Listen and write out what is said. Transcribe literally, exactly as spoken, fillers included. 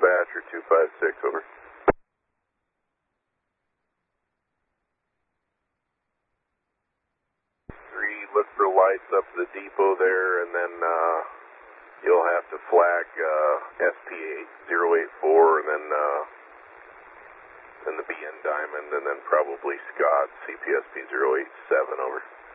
dispatcher two five six, over. Three, look for lights up the depot there, and then uh, you'll have to flag uh, S P eight zero eight four, and then uh, then the B N Diamond, and then probably Scott C P S P zero eight seven, over.